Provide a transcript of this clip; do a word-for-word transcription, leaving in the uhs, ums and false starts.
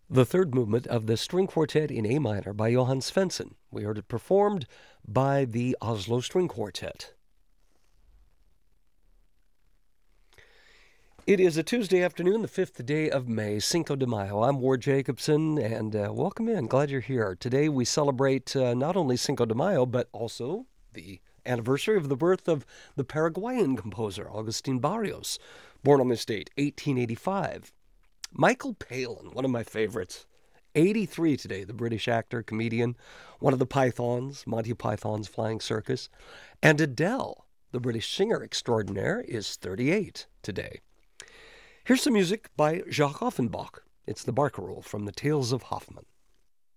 the third movement of the String Quartet in A minor by Johann Svensson. We heard it performed by the Oslo String Quartet. It is a Tuesday afternoon, the fifth day of May, Cinco de Mayo. I'm Ward Jacobson, and uh, welcome in. Glad you're here. Today we celebrate uh, not only Cinco de Mayo, but also the anniversary of the birth of the Paraguayan composer, Agustin Barrios, born on this date, eighteen eighty-five. Michael Palin, one of my favorites, eighty-three today, the British actor, comedian, one of the Pythons, Monty Python's Flying Circus. And Adele, the British singer extraordinaire, is thirty-eight today. Here's some music by Jacques Offenbach. It's the Barcarolle from the Tales of Hoffmann.